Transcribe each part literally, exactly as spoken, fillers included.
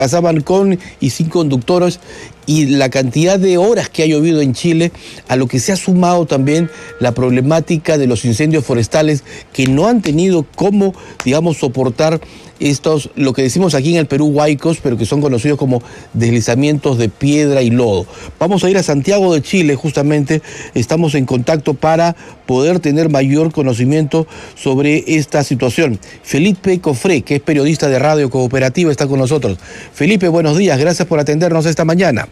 pasaban con y sin conductores, y la cantidad de horas que ha llovido en Chile, a lo que se ha sumado también la problemática de los incendios forestales que no han tenido cómo, digamos, soportar estos, lo que decimos aquí en el Perú, huaicos, pero que son conocidos como deslizamientos de piedra y lodo. Vamos a ir a Santiago de Chile, justamente estamos en contacto para poder tener mayor conocimiento sobre esta situación. Felipe Cofré, que es periodista de Radio Cooperativa, está con nosotros. Felipe, buenos días, gracias por atendernos esta mañana.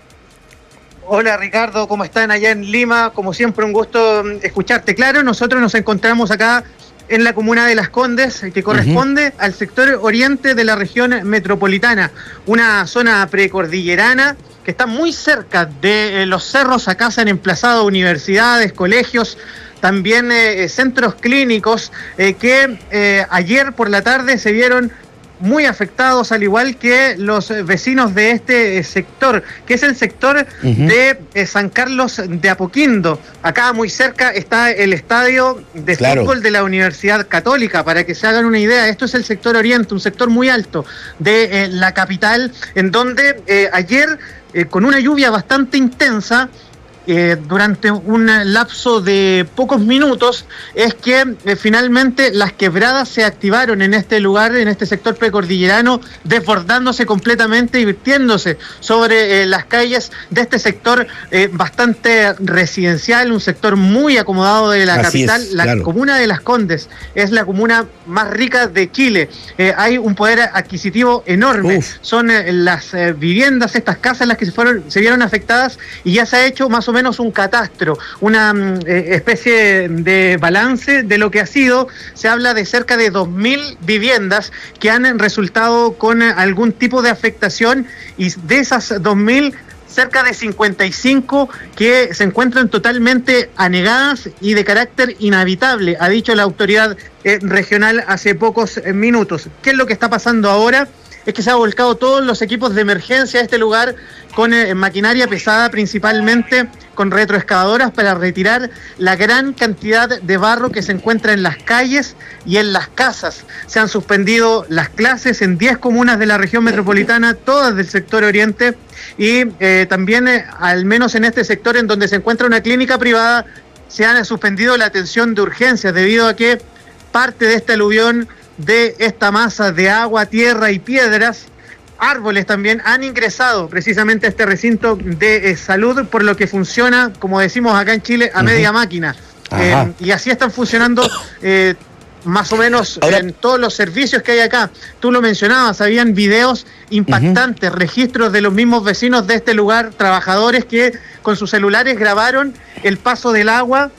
Hola Ricardo, ¿cómo están allá en Lima? Como siempre, un gusto escucharte. Claro, nosotros nos encontramos acá en la comuna de Las Condes, que corresponde uh-huh. al sector oriente de la región metropolitana, una zona precordillerana que está muy cerca de eh, los cerros. Acá se han emplazado universidades, colegios, también eh, centros clínicos eh, que eh, ayer por la tarde se vieron muy afectados, al igual que los vecinos de este sector, que es el sector uh-huh. de eh, San Carlos de Apoquindo. Acá muy cerca está el estadio de claro. fútbol de la Universidad Católica, para que se hagan una idea. Esto es el sector oriente, un sector muy alto de eh, la capital, en donde eh, ayer, eh, con una lluvia bastante intensa, Eh, durante un lapso de pocos minutos, es que eh, finalmente las quebradas se activaron en este lugar, en este sector precordillerano, desbordándose completamente y virtiéndose sobre eh, las calles de este sector eh, bastante residencial, un sector muy acomodado de la Así capital. Es, la claro. comuna de Las Condes es la comuna más rica de Chile. Eh, hay un poder adquisitivo enorme. Uf. Son eh, las eh, viviendas, estas casas, las que se fueron, se vieron afectadas, y ya se ha hecho más o menos menos un catastro, una eh, especie de balance de lo que ha sido. Se habla de cerca de dos mil viviendas que han resultado con algún tipo de afectación, y de esas dos mil, cerca de cincuenta y cinco que se encuentran totalmente anegadas y de carácter inhabitable, ha dicho la autoridad eh, regional hace pocos eh, minutos. ¿Qué es lo que está pasando ahora? Es que se han volcado todos los equipos de emergencia a este lugar con eh, maquinaria pesada, principalmente con retroexcavadoras, para retirar la gran cantidad de barro que se encuentra en las calles y en las casas. Se han suspendido las clases en diez comunas de la región metropolitana, todas del sector oriente, y eh, también, eh, al menos en este sector en donde se encuentra una clínica privada, se han suspendido la atención de urgencias debido a que parte de este aluvión, de esta masa de agua, tierra y piedras, árboles también, han ingresado precisamente a este recinto de eh, salud, por lo que funciona, como decimos acá en Chile, a uh-huh. media máquina. Eh, y así están funcionando eh, más o menos Ahora, en todos los servicios que hay acá. Tú lo mencionabas, habían videos impactantes, uh-huh. registros de los mismos vecinos de este lugar, trabajadores que con sus celulares grabaron el paso del agua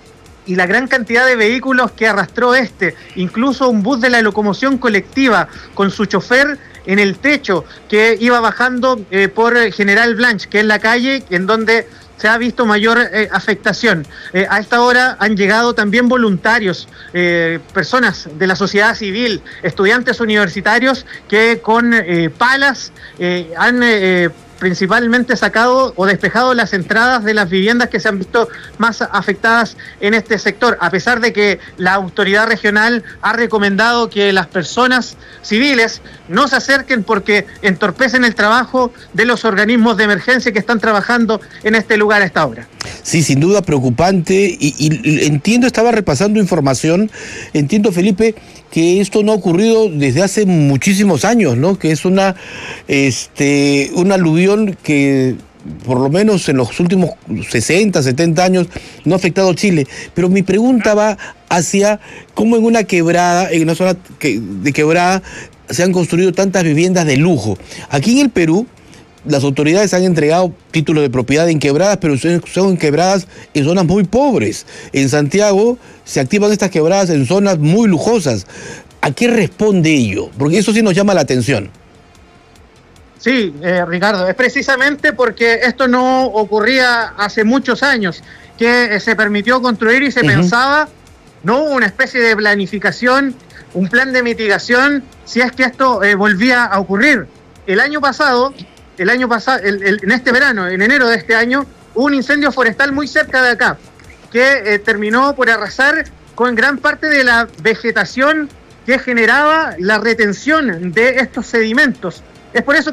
y la gran cantidad de vehículos que arrastró este, incluso un bus de la locomoción colectiva con su chofer en el techo, que iba bajando eh, por General Blanch, que es la calle en donde se ha visto mayor eh, afectación. Eh, a esta hora han llegado también voluntarios, eh, personas de la sociedad civil, estudiantes universitarios que con eh, palas eh, han eh, principalmente sacado o despejado las entradas de las viviendas que se han visto más afectadas en este sector, a pesar de que la autoridad regional ha recomendado que las personas civiles no se acerquen porque entorpecen el trabajo de los organismos de emergencia que están trabajando en este lugar a esta hora. Sí, sin duda preocupante, y, y entiendo, estaba repasando información, entiendo, Felipe, que esto no ha ocurrido desde hace muchísimos años, ¿no? Que es una, este, un aluvión que por lo menos en los últimos sesenta, setenta años no ha afectado a Chile. Pero mi pregunta va hacia cómo en una quebrada, en una zona que, de quebrada, se han construido tantas viviendas de lujo. Aquí en el Perú, las autoridades han entregado títulos de propiedad en quebradas, pero son quebradas en zonas muy pobres. En Santiago se activan estas quebradas en zonas muy lujosas. ¿A qué responde ello? Porque eso sí nos llama la atención. Sí, eh, Ricardo, es precisamente porque esto no ocurría hace muchos años, que eh, se permitió construir y se uh-huh. pensaba, no hubo una especie de planificación, un plan de mitigación, si es que esto eh, volvía a ocurrir. El año pasado... El año pasado, el, el, en este verano, en enero de este año, hubo un incendio forestal muy cerca de acá, que eh, terminó por arrasar con gran parte de la vegetación que generaba la retención de estos sedimentos. Es por eso